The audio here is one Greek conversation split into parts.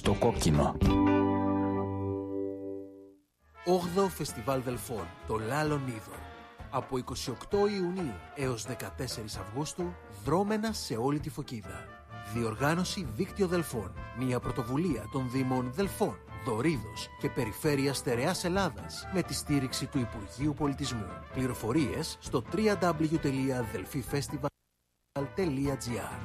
Στο κόκκινο. 8ο Φεστιβάλ Δελφών, το Λάλον Είδωρ. Από 28 Ιουνίου έως 14 Αυγούστου, δρόμενα σε όλη τη Φωκίδα. Διοργάνωση Δίκτυο Δελφών. Μια πρωτοβουλία των Δήμων Δελφών, Δωρίδος και Περιφέρειας Στερεάς Ελλάδας με τη στήριξη του Υπουργείου Πολιτισμού. Πληροφορίες στο www.delfifestival.gr.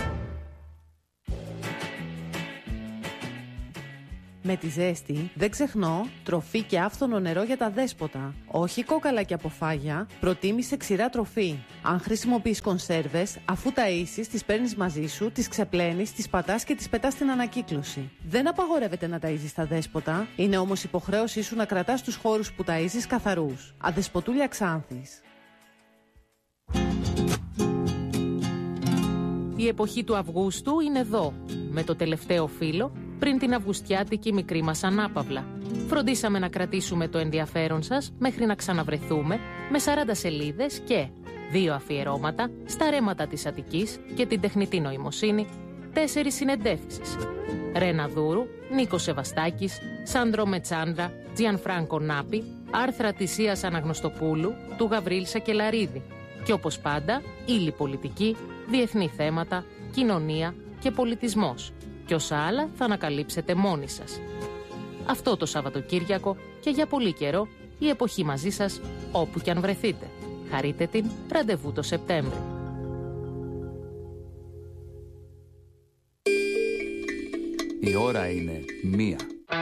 Με τη ζέστη δεν ξεχνώ τροφή και άφθονο νερό για τα δέσποτα. Όχι κόκαλα και αποφάγια, προτίμησε ξηρά τροφή. Αν χρησιμοποιείς κονσέρβες, αφού ταΐσεις, τις παίρνεις μαζί σου, τις ξεπλένεις, τις πατάς και τις πετάς στην ανακύκλωση. Δεν απαγορεύεται να ταΐζεις τα δέσποτα, είναι όμως υποχρέωσή σου να κρατάς τους χώρους που ταΐζεις καθαρούς. Αδεσποτούλια Ξάνθης. Η εποχή του Αυγούστου είναι εδώ, με το τελευταίο φύλλο, πριν την αυγουστιάτικη μικρή μας ανάπαυλα. Φροντίσαμε να κρατήσουμε το ενδιαφέρον σας μέχρι να ξαναβρεθούμε με 40 σελίδες και 2 αφιερώματα στα ρέματα της Αττικής και την τεχνητή νοημοσύνη, 4 συνεντεύξεις. Ρένα Δούρου, Νίκος Σεβαστάκης, Σάντρο Μετσάντρα, Τζιανφράνκο Νάπη, άρθρα της Ίας Αναγνωστοπούλου, του Γαβρίλ Σακελαρίδη. Και όπως πάντα, ύλη πολιτική, διεθνή θέματα, κοινωνία και πολιτισμός. Και όσα άλλα θα ανακαλύψετε μόνοι σας. Αυτό το Σαββατοκύριακο και για πολύ καιρό η εποχή μαζί σας όπου κι αν βρεθείτε. Χαρείτε την, ραντεβού το Σεπτέμβρη. Η ώρα είναι 1.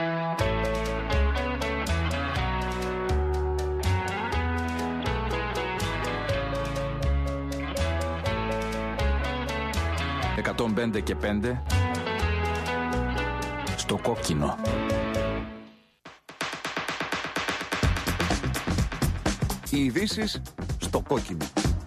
«105 και 5» στο κόκκινο. Οι ειδήσεις στο κόκκινο.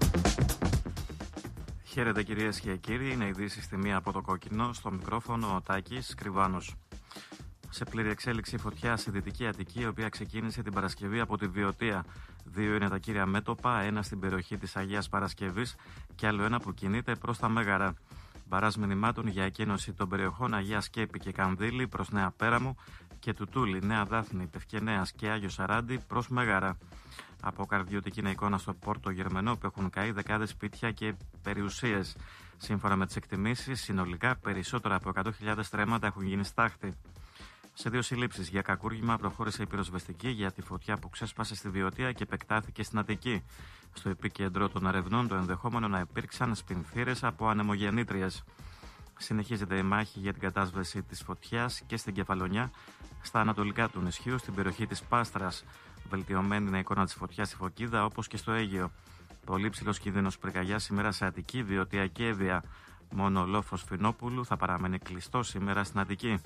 Χαίρετε κυρίες και κύριοι, είναι ειδήσεις στη 1 από το κόκκινο, στο μικρόφωνο ο Τάκης Κρυβάνος. Σε πλήρη εξέλιξη φωτιά στη Δυτική Αττική, η οποία ξεκίνησε την Παρασκευή από τη Βιωτία. 2 είναι τα κύρια μέτωπα, ένα στην περιοχή της Αγίας Παρασκευής και άλλο ένα που κινείται προς τα Μέγαρα. Μπαράζ μηνυμάτων για εκένωση των περιοχών Αγία Σκέπη και Κανδύλη προς Νέα Πέραμο και Τουτούλη, Νέα Δάφνη, Πευκενέας και Άγιο Σαράντι προς Μέγαρα. Αποκαρδιωτική είναι εικόνα στο Πόρτο Γερμενό που έχουν καεί δεκάδες σπίτια και περιουσίες. Σύμφωνα με τις εκτιμήσεις, συνολικά περισσότερα από 100.000 στρέμματα έχουν γίνει στάχτη. Σε 2 συλλήψεις για κακούργημα προχώρησε η πυροσβεστική για τη φωτιά που ξέσπασε στη Βιωτία και επεκτάθηκε στην Αττική. Στο επίκεντρο των ερευνών το ενδεχόμενο να υπήρξαν σπινθήρες από ανεμογεννήτριες. Συνεχίζεται η μάχη για την κατάσβεση της φωτιάς και στην Κεφαλονιά, στα ανατολικά του νησιού, στην περιοχή της Πάστρας. Βελτιωμένη είναι η εικόνα της φωτιάς στη Φωκίδα όπως και στο Αίγαιο. Πολύ ψηλός κίνδυνος πυρκαγιάς σήμερα σε Αττική, Βιωτία και Εύβοια. Μόνο ο λόφος Φινόπουλου θα παραμένει κλειστό σήμερα στην Αττική.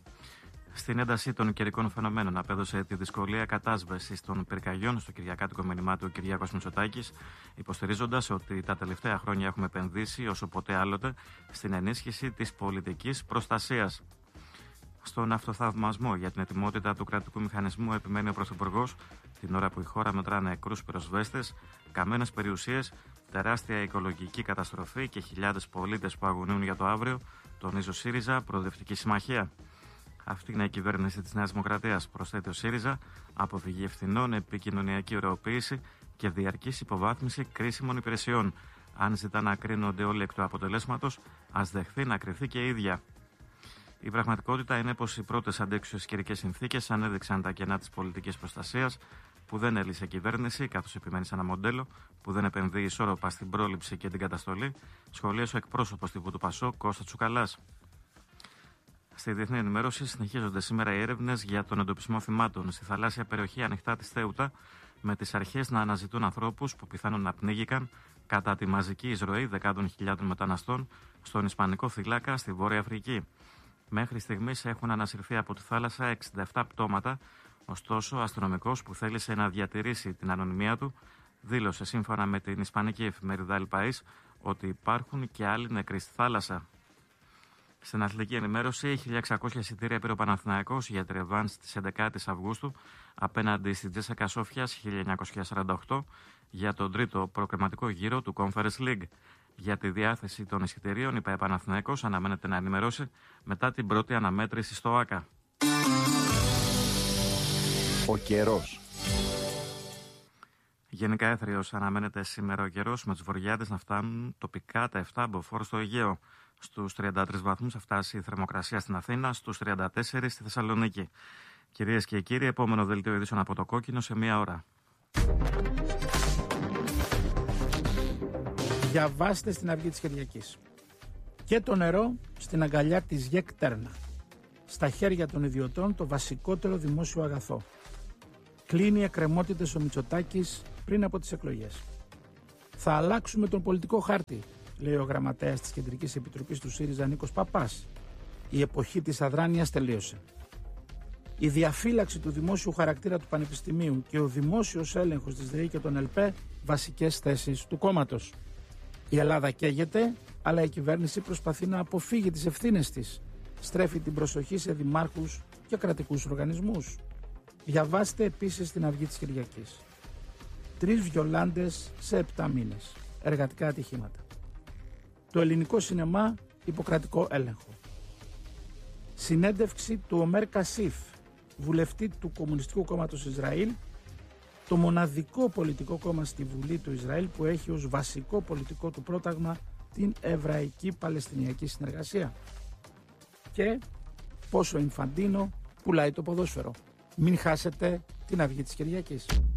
Στην ένταση των καιρικών φαινομένων απέδωσε τη δυσκολία κατάσβεσης των πυρκαγιών στο κυριακάτικο μήνυμά του Κυριάκος Μητσοτάκης, υποστηρίζοντας ότι τα τελευταία χρόνια έχουμε επενδύσει όσο ποτέ άλλοτε στην ενίσχυση της πολιτικής προστασίας. Στον αυτοθαυμασμό για την ετοιμότητα του κρατικού μηχανισμού επιμένει ο Πρωθυπουργός, την ώρα που η χώρα μετρά νεκρούς πυροσβέστες, καμένες περιουσίες, τεράστια οικολογική καταστροφή και χιλιάδες πολίτες που αγωνούν για το αύριο, τονίζει ο ΣΥΡΙΖΑ, Προοδευτική Συμμαχία. Αυτή είναι η κυβέρνηση της Νέας Δημοκρατίας, προσθέτει ο ΣΥΡΙΖΑ, αποφυγή ευθυνών, επικοινωνιακή ωρεοποίηση και διαρκής υποβάθμιση κρίσιμων υπηρεσιών. Αν ζητά να κρίνονται όλοι εκ του αποτελέσματος, ας δεχθεί να κριθεί και η ίδια. Η πραγματικότητα είναι πως οι πρώτες αντέξουες καιρικές συνθήκες ανέδειξαν τα κενά της πολιτικής προστασίας, που δεν έλυσε κυβέρνηση, καθώς επιμένει σε ένα μοντέλο που δεν επενδύει ισόρροπα στην πρόληψη και την καταστολή, σχολίασε ο εκπρόσωπος τύπου του ΠΑΣΟΚ, Κώστα Τσουκαλάς. Στη διεθνή ενημέρωση συνεχίζονται σήμερα οι έρευνες για τον εντοπισμό θυμάτων στη θαλάσσια περιοχή ανοιχτά της Θέουτα, με τις αρχές να αναζητούν ανθρώπους που πιθανόν να πνίγηκαν κατά τη μαζική εισρωή δεκάδων χιλιάδων μεταναστών στον Ισπανικό θηλάκα στη Βόρεια Αφρική. Μέχρι στιγμής έχουν ανασυρθεί από τη θάλασσα 67 πτώματα, ωστόσο ο αστυνομικός που θέλησε να διατηρήσει την ανωνυμία του δήλωσε σύμφωνα με την ισπανική εφημερίδα El País ότι υπάρχουν και άλλοι νεκροί στη θάλασσα. Στην αθλητική ενημέρωση, 1.600 εισιτήρια πήρε ο Παναθηναϊκός για τη ρεβάνς της 11ης Αυγούστου απέναντι στη Τζέσσεκα Σόφιας 1948 για τον τρίτο προκριματικό γύρο του Conference League. Για τη διάθεση των εισιτηρίων, η ΠαΕ Παναθηναϊκός αναμένεται να ενημερώσει μετά την πρώτη αναμέτρηση στο ΆΚΑ. Ο καιρός. Γενικά έθριος αναμένεται σήμερα ο καιρός, με τους βορειάδες να φτάνουν τοπικά τα 7 μποφόρ στο Αιγαίο. Στους 33 βαθμούς θα φτάσει η θερμοκρασία στην Αθήνα, στους 34 στη Θεσσαλονίκη. Κυρίες και κύριοι, επόμενο δελτίο ειδήσεων από το Κόκκινο σε 1 ώρα. Διαβάστε στην Αυγή της Κυριακής. Και το νερό στην αγκαλιά της ΓΕΚ Τέρνα. Στα χέρια των ιδιωτών το βασικότερο δημόσιο αγαθό. Κλείνει εκκρεμότητες ο Μητσοτάκης πριν από τις εκλογές. Θα αλλάξουμε τον πολιτικό χάρτη, λέει ο γραμματέας της Κεντρικής Επιτροπής του ΣΥΡΙΖΑ Νίκος Παπάς. Η εποχή της αδράνειας τελείωσε. Η διαφύλαξη του δημόσιου χαρακτήρα του Πανεπιστημίου και ο δημόσιος έλεγχος της ΔΕΗ και των ΕΛΠΕ βασικές θέσεις του κόμματος. Η Ελλάδα καίγεται, αλλά η κυβέρνηση προσπαθεί να αποφύγει τις ευθύνες της. Στρέφει την προσοχή σε δημάρχους και κρατικούς οργανισμούς. Διαβάστε επίσης στην Αυγή της Κυριακής. 3 βιολάντες σε 7 μήνες. Εργατικά ατυχήματα. Το ελληνικό σινεμά υποκρατικό έλεγχο. Συνέντευξη του Ομέρ Κασίφ, βουλευτή του Κομμουνιστικού Κόμματος Ισραήλ, το μοναδικό πολιτικό κόμμα στη Βουλή του Ισραήλ που έχει ως βασικό πολιτικό του πρόταγμα την Εβραϊκή Παλαιστινιακή Συνεργασία. Και πόσο Ινφαντίνο πουλάει το ποδόσφαιρο. Μην χάσετε την Αυγή της Κυριακής.